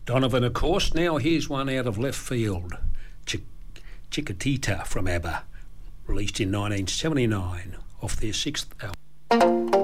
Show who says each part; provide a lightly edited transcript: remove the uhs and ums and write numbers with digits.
Speaker 1: Donovan, of course. Now here's one out of left field. Chiquitita from ABBA, released in 1979 off their sixth album.